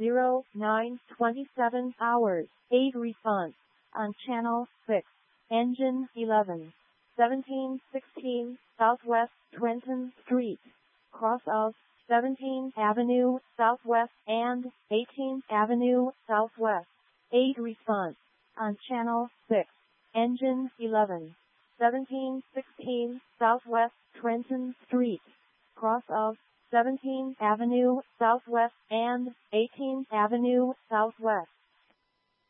0927 hours. 8 response on channel 6. Engine 11. 1716 Southwest Trenton Street. Cross of 17th Avenue Southwest and 18th Avenue Southwest. 8 response on channel 6. Engine 11. 1716 Southwest Trenton Street. Cross of 17th Avenue Southwest and 18th Avenue Southwest.